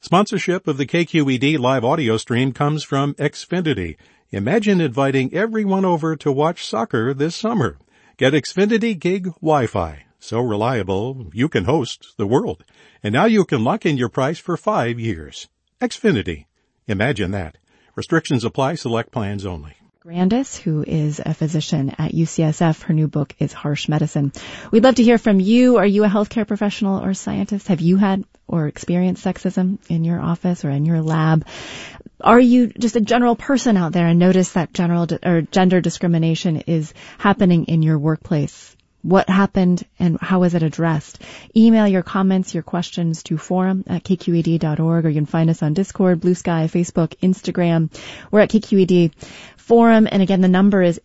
Sponsorship of the KQED live audio stream comes from Xfinity. Imagine inviting everyone over to watch soccer this summer. Get Xfinity Gig Wi-Fi. So reliable, you can host the world. And now you can lock in your price for 5 years. Xfinity. Imagine that. Restrictions apply. Select plans only. Grandis, who is a physician at UCSF. Her new book is Harsh Medicine. We'd love to hear from you. Are you a healthcare professional or scientist? Have you had or experienced sexism in your office or in your lab? Are you just a general person out there and notice that gender discrimination is happening in your workplace? What happened and how is it addressed? Email your comments, your questions to forum@kqed.org, or you can find us on Discord, Blue Sky, Facebook, Instagram. We're at KQED Forum, and again, the number is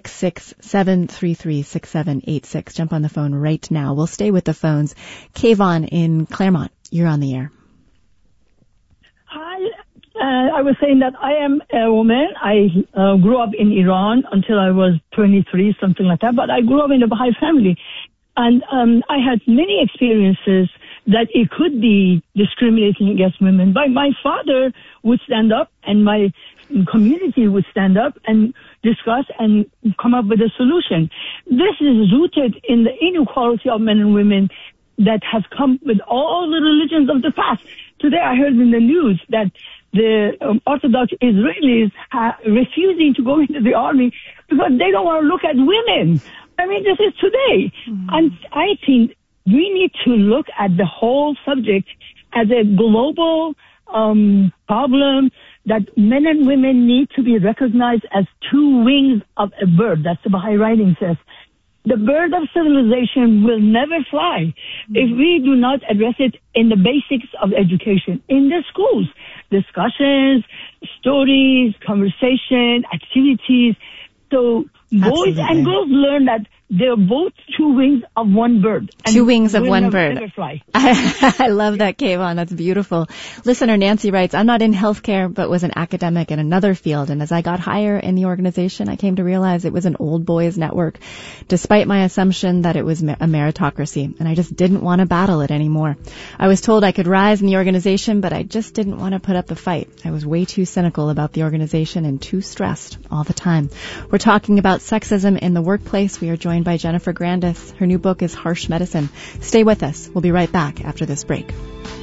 866-733-6786. Jump on the phone right now. We'll stay with the phones. Kayvon in Claremont, you're on the air. Hi. I was saying that I am a woman. I grew up in Iran until I was 23, something like that. But I grew up in a Baha'i family. And I had many experiences that it could be discriminating against women. But my father would stand up and my community would stand up and discuss and come up with a solution. This is rooted in the inequality of men and women that has come with all the religions of the past. Today I heard in the news that the Orthodox Israelis are refusing to go into the army because they don't want to look at women. I mean, this is today. Mm-hmm. And I think we need to look at the whole subject as a global problem that men and women need to be recognized as two wings of a bird. That's the Baha'i writing says. The bird of civilization will never fly if we do not address it in the basics of education, in the schools. Discussions, stories, conversation, activities. So boys and girls learn that they're both two wings of one bird. Two wings of one bird. Never fly. I love that, Kayvon. That's beautiful. Listener Nancy writes, I'm not in healthcare, but was an academic in another field. And as I got higher in the organization, I came to realize it was an old boys network, despite my assumption that it was a meritocracy. And I just didn't want to battle it anymore. I was told I could rise in the organization, but I just didn't want to put up the fight. I was way too cynical about the organization and too stressed all the time. We're talking about sexism in the workplace. We are joined by Jennifer Grandis. Her new book is Harsh Medicine. Stay with us. We'll be right back after this break.